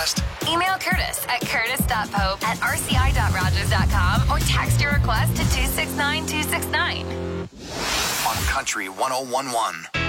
request? Email Curtis at curtis.pope@rci.rogers.com or text your request to 269-269. On Country 101.1.